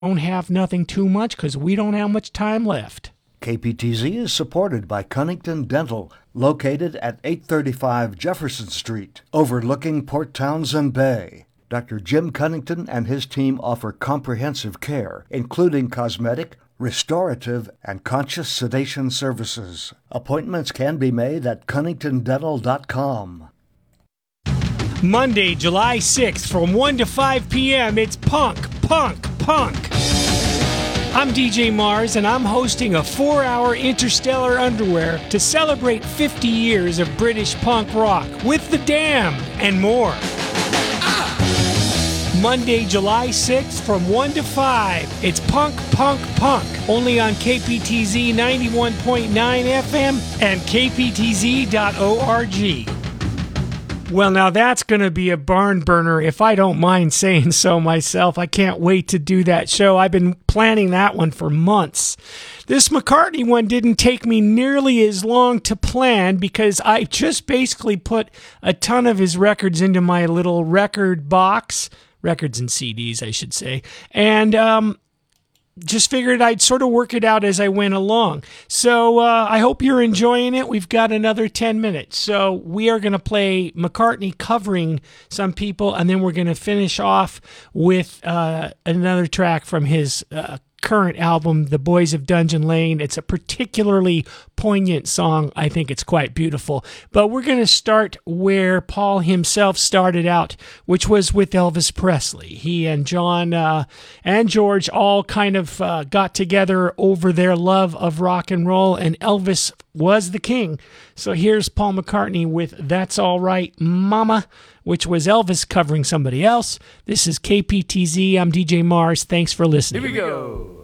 don't have nothing too much because we don't have much time left. KPTZ is supported by Cunnington Dental, located at 835 Jefferson Street, overlooking Port Townsend Bay. Dr. Jim Cunnington and his team offer comprehensive care, including cosmetic, restorative, and conscious sedation services. Appointments can be made at cunningtondental.com. Monday, July 6th from 1 to 5 p.m., it's Punk. I'm DJ Mars, and I'm hosting a 4-hour Interstellar Underwear to celebrate 50 years of British punk rock with The Damned and more. Monday, July 6th from 1 to 5, it's Punk, only on KPTZ 91.9 FM and kptz.org. Well, now that's going to be a barn burner, if I don't mind saying so myself. I can't wait to do that show. I've been planning that one for months. This McCartney one didn't take me nearly as long to plan because I just basically put a ton of his records into my little record box, records and CDs, I should say, and just figured I'd sort of work it out as I went along. So I hope you're enjoying it. We've got another 10 minutes. So we are going to play McCartney covering some people, and then we're going to finish off with another track from his current album, The Boys of Dungeon Lane. It's a particularly poignant song. I think it's quite beautiful. But we're going to start where Paul himself started out, which was with Elvis Presley. He and John and George all kind of got together over their love of rock and roll, and Elvis was the king. So here's Paul McCartney with That's All Right, Mama, which was Elvis covering somebody else. This is KPTZ. I'm DJ Mars. Thanks for listening. Here we go.